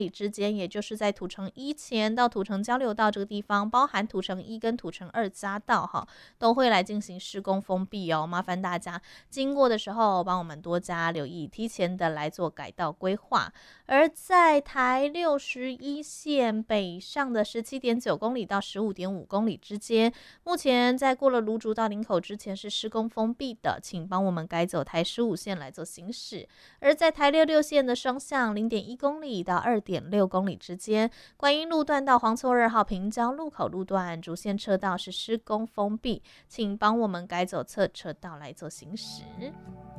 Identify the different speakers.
Speaker 1: 之间，也就是在土城一前到土城交流道这个地方，包含土城一跟土城二匝道哈，都会来进行施工封闭哦。麻烦大家经过的时候，帮我们多加留意，提前的来做改道规划。而在台61线北上的17.9公里到15.5公里之间，目前在过了芦竹到林口之前是施工封闭的，请帮我们改走台15线来做行驶。而在台66线的双向0.1公里到2.6公里之间，观音路段到黄厝2号平交路口路段主线车道是施工封闭，请帮我们改走侧车道来做行驶。